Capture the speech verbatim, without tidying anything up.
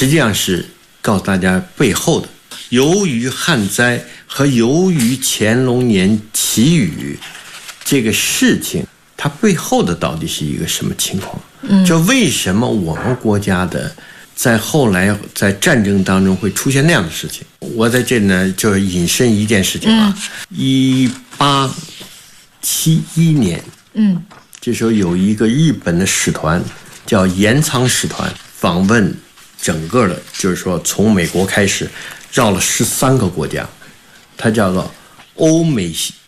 实际上是告诉大家背后的。由于旱灾和由于乾隆年祈雨这个事情，它背后的到底是一个什么情况？嗯，就为什么我们国家的在后来在战争当中会出现那样的事情？我在这里呢就引申一件事情啊，一八七一年，嗯，这时候有一个日本的使团叫岩仓使团访问整个的，就是说从美国开始绕了十三个国家，它叫做欧美